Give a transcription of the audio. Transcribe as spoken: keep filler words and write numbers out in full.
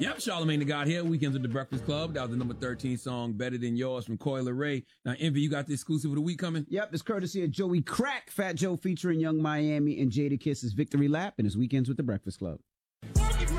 Yep, Charlamagne the God here. Weekends with the Breakfast Club. That was the number thirteen song, Better Than Yours from Coi Leray. Now, Envy, you got the exclusive of the week coming? Yep, it's courtesy of Joey Crack, Fat Joe featuring Young Miami and Jadakiss' Victory Lap, and it's Weekends with the Breakfast Club.